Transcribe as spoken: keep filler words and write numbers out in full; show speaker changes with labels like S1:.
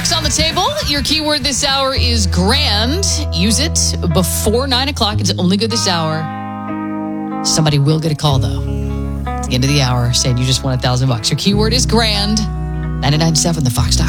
S1: bucks on the table. Your keyword this hour is grand. Use it before nine o'clock. It's only good this hour. Somebody will get a call, though, at the end of the hour saying you just won a thousand bucks. Your keyword is grand. ninety-nine point seven, the Fox Dial.